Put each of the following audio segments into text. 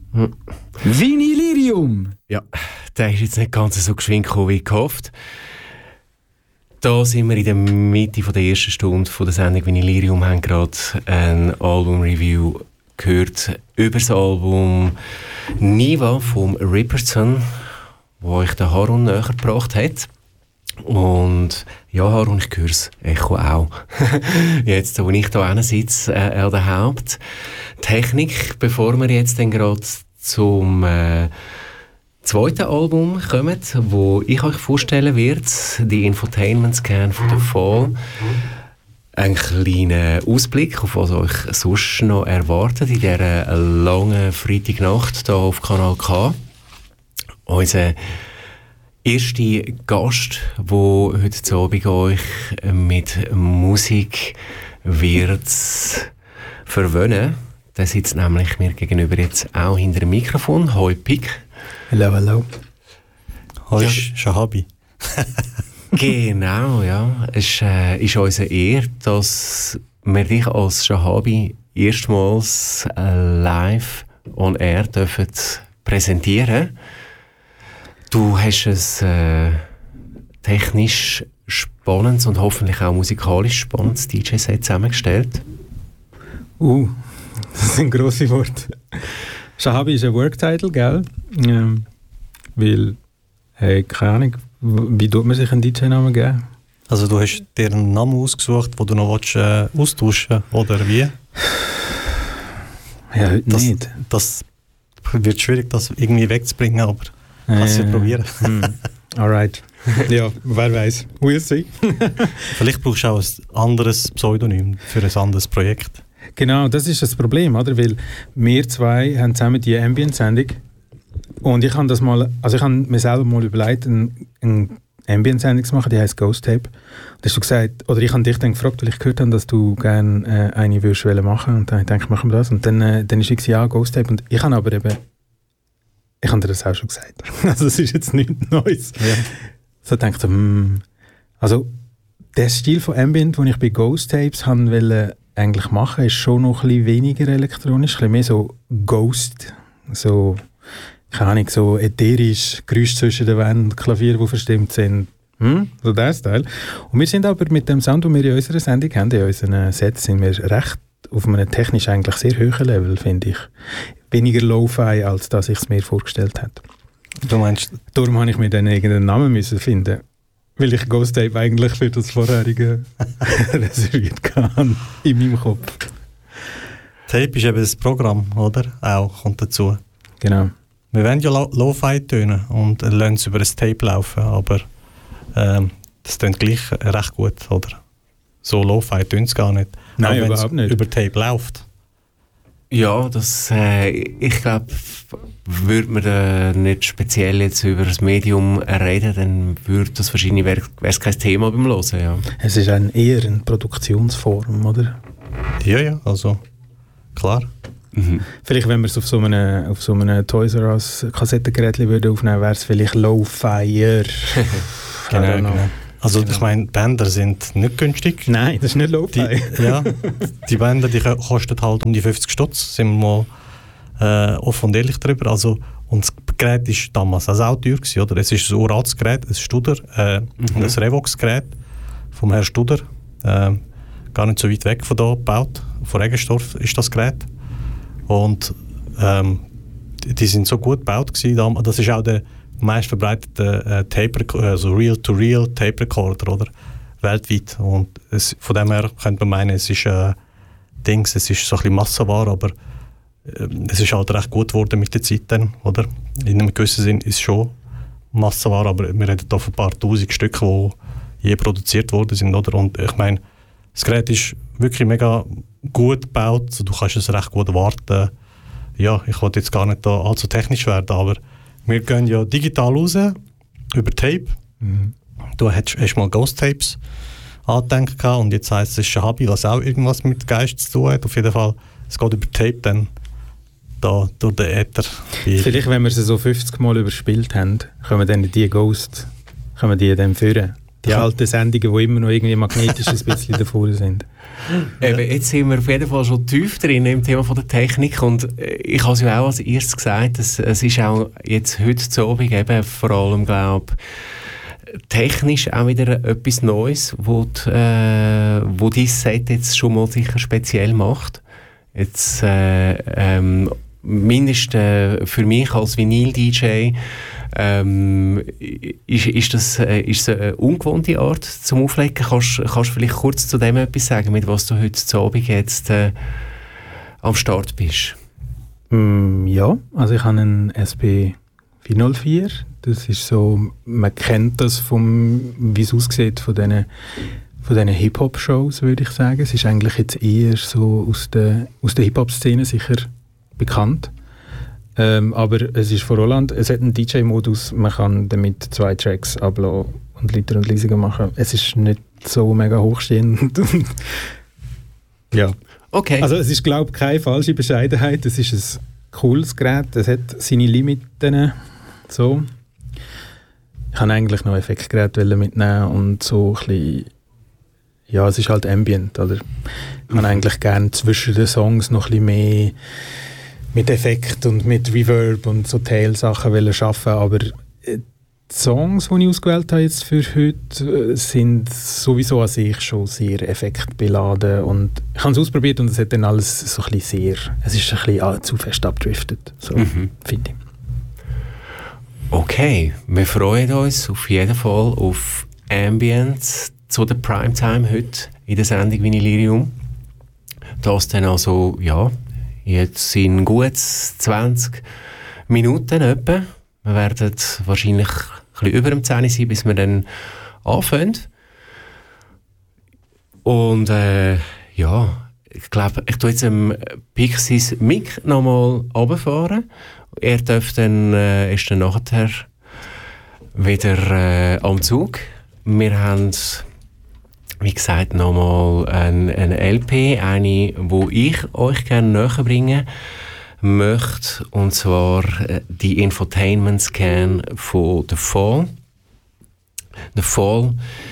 Vinylirium! Ja, der ist jetzt nicht ganz so geschwind gekommen wie gehofft. Da sind wir in der Mitte der ersten Stunde der Sendung Vinylirium, haben gerade ein Album-Review gehört über das Album Niva vom Ripperton, wo euch der Harun näher gebracht hat. Und ja, Harun, ich höre das Echo auch. Jetzt, wo ich da sitze, an der Haupttechnik, bevor wir jetzt dann gerade zum zweiten Album kommen, wo ich euch vorstellen werde, die Infotainment Scan von der Fall. Ein kleiner Ausblick auf was euch sonst noch erwartet in dieser langen Freitagnacht hier auf Kanal K. Unser erster Gast, der heute Abend euch mit Musik wird verwöhnen, der sitzt nämlich mir gegenüber jetzt auch hinter dem Mikrofon. Hoi Pik. Hallo, hallo. Hoi Shahabi. Genau, ja. Es ist unsere Ehre, dass wir dich als Shahabi erstmals live on air dürfen präsentieren. Du hast ein technisch spannendes und hoffentlich auch musikalisch spannendes DJ-Set zusammengestellt. Das sind grosse Worte. Shahabi ist ein Worktitle, gell? Weil, hey, keine Ahnung, wie tut man sich einen DJ-Namen geben? Also du hast dir einen Namen ausgesucht, den du noch austauschen willst, oder wie? Ja, heute nicht. Das wird schwierig, das irgendwie wegzubringen, aber kannst du ja probieren. Alright. Ja, wer weiß. We'll see. Vielleicht brauchst du auch ein anderes Pseudonym für ein anderes Projekt. Genau, das ist das Problem, oder? Weil wir zwei haben zusammen die Ambient-Sendung und ich habe mir selber mal überlegt, eine Ambient-Sendung zu machen, die heisst Ghost Tape. Da hast du gesagt, oder ich habe dich dann gefragt, weil ich gehört habe, dass du gerne eine würdest machen und dann denke ich, machen wir das. Und dann ist ich ja, Ghost Tape. Und ich habe aber eben, ich habe dir das auch schon gesagt. Also es ist jetzt nichts Neues. Ja. So denke ich, also der Stil von Ambient, den ich bei Ghost Tapes wollte eigentlich machen, ist schon noch ein bisschen weniger elektronisch, ein bisschen mehr so Ghost, so, keine Ahnung, so ätherisch, Geräusche zwischen den Wänden, Klavier, die verstimmt sind, so das Teil. Und wir sind aber mit dem Sound, den wir in unserer Sendung haben, in unseren Sets, sind wir recht auf einem technisch eigentlich sehr hohen Level, finde ich. Weniger Lo-Fi, als dass ich es mir vorgestellt habe. Du meinst? Darum habe ich mir dann irgendeinen Namen müssen finden, weil ich Ghost Tape eigentlich für das vorherige reserviert kann in meinem Kopf. Tape ist eben das Programm, oder? Auch kommt dazu. Genau. Wir wollen ja Lo-Fi tönen und lassen es über das Tape laufen, aber das tönt gleich recht gut, oder? So Lo-Fi tönt es gar nicht. Nein, aber überhaupt nicht. Über Tape läuft. Ja, das, ich glaube, würde man da nicht speziell jetzt über das Medium reden, dann würde das wahrscheinlich wär's kein Thema beim Hören, ja. Es ist eher eine Produktionsform, oder? Ja, also klar. Mhm. Vielleicht, wenn wir es auf so einem Toys R Us Kassettengerät würde aufnehmen, wäre es vielleicht Low-Fire. Genau. Also ich meine, Bänder sind nicht günstig. Nein, das ist nicht Lo-Fi. Die Bänder, die kosten halt um die 50 Stutz, sind wir mal offen und ehrlich darüber. Also, und das Gerät war damals also auch teuer gewesen, oder? Es ist ein uraltes Gerät, ein Studer, und ein Revox-Gerät vom Herrn Studer. Gar nicht so weit weg von hier gebaut. Von Regensdorf ist das Gerät. Und die sind so gut gebaut gewesen. Das ist auch der meist verbreitete also Reel-to-Reel Tape Recorder, oder? Weltweit. Und von dem her könnte man meinen, es ist es ist so ein bisschen Massenware, aber es ist halt recht gut geworden mit der Zeit dann, oder? In einem gewissen Sinn ist es schon Massenware, aber wir reden hier von ein paar tausend Stück, die je produziert worden sind, oder? Und ich meine, das Gerät ist wirklich mega gut gebaut, also du kannst es recht gut warten. Ja, ich wollte jetzt gar nicht da allzu technisch werden, aber wir gehen ja digital raus, über Tape. Mhm. Du hast mal Ghost Tapes angedenkt und jetzt heisst es Shahabi, was auch irgendwas mit Geist zu tun hat. Auf jeden Fall, es geht über Tape dann da durch den Äther. Vielleicht, wenn wir sie so 50 Mal überspielt haben, können wir dann die dann führen. Die alten Sendungen, die immer noch irgendwie magnetisch ein bisschen davor sind. Eben, jetzt sind wir auf jeden Fall schon tief drin im Thema von der Technik und ich habe es ja auch als erstes gesagt, es ist auch jetzt heute zu Abend eben vor allem, glaube technisch auch wieder etwas Neues, wo dieses Set jetzt schon mal sicher speziell macht. Jetzt mindestens für mich als Vinyl-DJ ist das eine ungewohnte Art zum Auflegen. Kannst du vielleicht kurz zu dem etwas sagen, mit was du heute zu Abend jetzt am Start bist? Ja, also ich habe einen SP 404. Das ist so, man kennt das wie es aussieht von diesen Hip-Hop-Shows, würde ich sagen. Es ist eigentlich jetzt eher so aus der Hip-Hop-Szene sicher bekannt. Aber es ist von Roland, es hat einen DJ-Modus, man kann damit 2 Tracks abladen und lauter und leiser machen. Es ist nicht so mega hochstehend. Ja. Okay. Also es ist, glaube ich, keine falsche Bescheidenheit. Es ist ein cooles Gerät, es hat seine Limiten. So. Ich wollte eigentlich noch Effektgeräte mitnehmen und so ein bisschen, ja, es ist halt Ambient, oder? Ich kann eigentlich gerne zwischen den Songs noch ein bisschen mehr mit Effekt und mit Reverb und so Tail-Sachen arbeiten, aber die Songs, die ich ausgewählt habe jetzt für heute, sind sowieso an sich schon sehr effektbeladen und ich habe es ausprobiert und es hat dann alles so ein bisschen es ist ein bisschen zu fest abgedriftet, so finde ich. Okay, wir freuen uns auf jeden Fall auf Ambient zu der Primetime heute in der Sendung Vinylirium. Das dann also, ja, jetzt in gut 20 Minuten etwa. Wir werden wahrscheinlich ein bisschen über dem 10 sein, bis wir dann anfangen. Und ja, ich glaube, ich tue jetzt Pixies Mic nochmal runterfahren. Er darf dann, ist dann nachher wieder am Zug. Wir haben, wie gesagt, nochmal eine LP, eine, die ich euch gerne näher bringen möchte, und zwar die Infotainment Scan von The Fall. The Fall,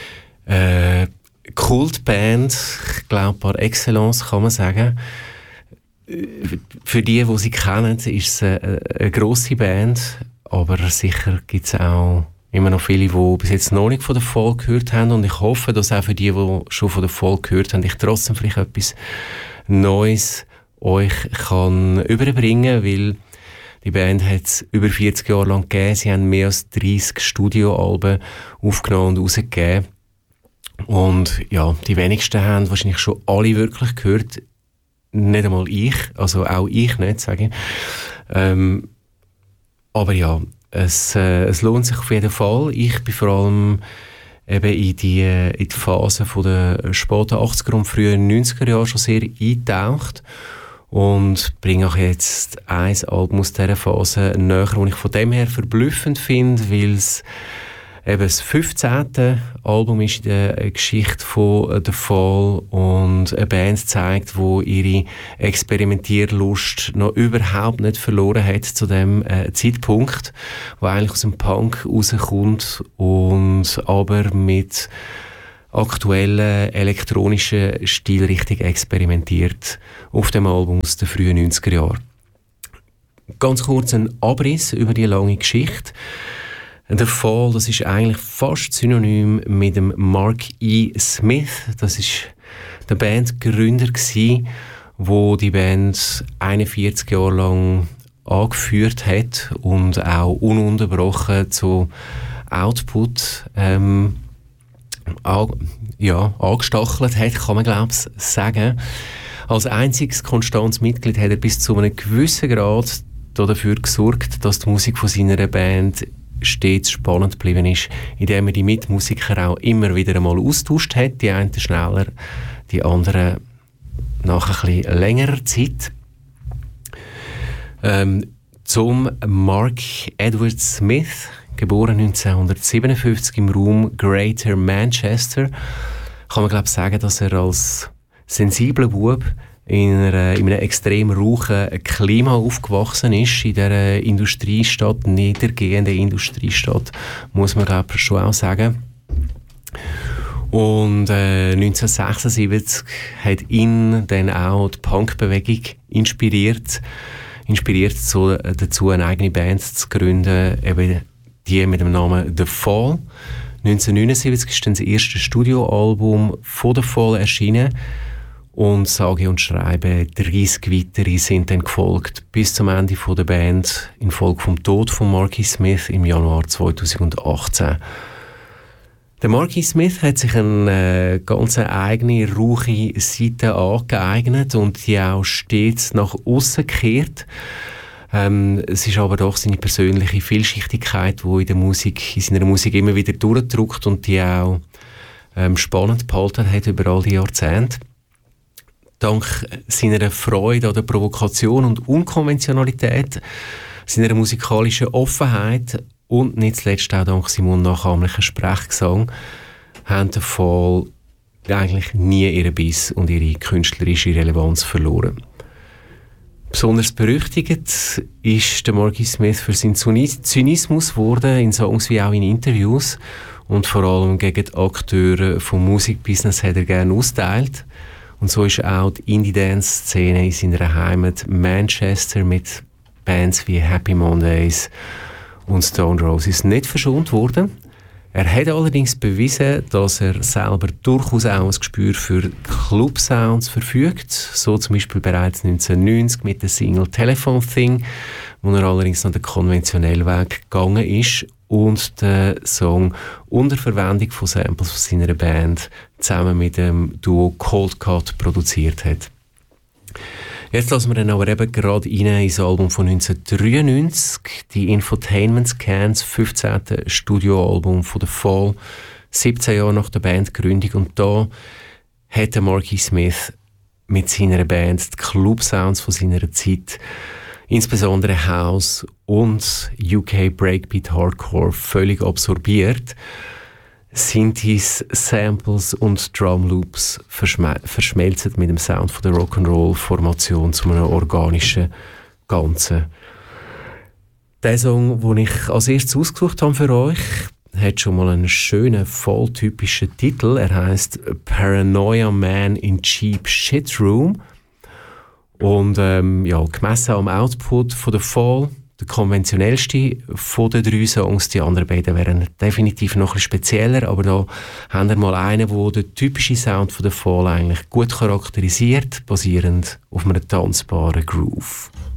Kultband, ich glaube par excellence kann man sagen. Für die sie kennen, ist es eine grosse Band, aber sicher gibt es auch immer noch viele, die bis jetzt noch nicht von der Fall gehört haben, und ich hoffe, dass auch für die schon von der Fall gehört haben, ich trotzdem vielleicht etwas Neues euch kann überbringen, weil die Band hat es über 40 Jahre lang gegeben, sie haben mehr als 30 Studioalben aufgenommen und rausgegeben, und ja, die wenigsten haben wahrscheinlich schon alle wirklich gehört. Nicht einmal ich, also auch ich nicht, sage ich. Aber ja, es lohnt sich auf jeden Fall. Ich bin vor allem eben in die Phase von der späten 80er und frühen 90er Jahre schon sehr eingetaucht und bringe auch jetzt ein Album aus dieser Phase näher, das ich von dem her verblüffend finde, weil es eben das 15. Album ist in der Geschichte von The Fall und eine Band zeigt, die ihre Experimentierlust noch überhaupt nicht verloren hat zu dem Zeitpunkt, wo eigentlich aus dem Punk rauskommt und aber mit aktuellen elektronischen Stilrichtungen experimentiert auf dem Album aus den frühen 90er Jahren. Ganz kurz ein Abriss über die lange Geschichte. The Fall, das ist eigentlich fast synonym mit dem Mark E. Smith. Das ist der Bandgründer gsi, wo die Band 41 Jahre lang angeführt hat und auch ununterbrochen zu Output angestachelt hat, kann man glaube ich sagen. Als einziges konstantes Mitglied hat er bis zu einem gewissen Grad dafür gesorgt, dass die Musik von seiner Band stets spannend geblieben ist, indem er die Mitmusiker auch immer wieder einmal austauscht hat, die einen schneller, die anderen nach ein bisschen längerer Zeit. Zum Mark Edward Smith, geboren 1957 im Raum Greater Manchester, kann man glaube ich sagen, dass er als sensibler Bub in einem extrem rauchen Klima aufgewachsen ist, in dieser Industriestadt, niedergehenden Industriestadt, muss man glaube ich schon auch sagen. Und 1976 hat ihn dann auch die Punkbewegung inspiriert dazu, eine eigene Band zu gründen, eben die mit dem Namen The Fall. 1979 ist dann das erste Studioalbum von The Fall erschienen und sage und schreibe 30 weitere sind dann gefolgt bis zum Ende der Band infolge vom Tod von Marky Smith im Januar 2018. Der Marky Smith hat sich eine ganz eigene, rauche Seite angeeignet und die auch stets nach aussen gekehrt. Es ist aber doch seine persönliche Vielschichtigkeit, die in seiner Musik immer wieder durchdrückt und die auch spannend behalten hat über all die Jahrzehnte. Dank seiner Freude an der Provokation und Unkonventionalität, seiner musikalischen Offenheit und nicht zuletzt auch dank seinem unnachahmlichen Sprechgesang haben der Fall eigentlich nie ihren Biss und ihre künstlerische Relevanz verloren. Besonders berüchtigt ist der Marky Smith für seinen Zynismus geworden, in Songs wie auch in Interviews, und vor allem gegen die Akteure vom Musikbusiness hat er gerne austeilt. Und so ist auch die Indie-Dance-Szene in seiner Heimat Manchester mit Bands wie Happy Mondays und Stone Roses nicht verschont worden. Er hat allerdings bewiesen, dass er selber durchaus auch ein Gespür für Club-Sounds verfügt, so zum Beispiel bereits 1990 mit der Single Telephone Thing, wo er allerdings noch den konventionellen Weg gegangen ist und den Song unter Verwendung von Samples von seiner Band zusammen mit dem Duo Cold Cut produziert hat. Jetzt lassen wir dann aber eben gerade rein ins Album von 1993, die Infotainment Scans, 15. Studioalbum von The Fall, 17 Jahre nach der Bandgründung. Und da hat der Marky Smith mit seiner Band die Club-Sounds von seiner Zeit, insbesondere House und UK Breakbeat Hardcore, völlig absorbiert. Synthes, Samples und Drumloops verschmelzen mit dem Sound von der Rock'n'Roll-Formation zu einem organischen Ganzen. Der Song, den ich als erstes ausgesucht habe für euch, hat schon mal einen schönen, volltypischen Titel. Er heisst Paranoia Man in Cheap Shit Room. Und gemessen am Output von The Fall, der konventionellste von den 3 Songs. Die anderen beiden wären definitiv noch ein bisschen spezieller, aber da haben wir mal einen, der den typischen Sound von The Fall eigentlich gut charakterisiert, basierend auf einem tanzbaren Groove.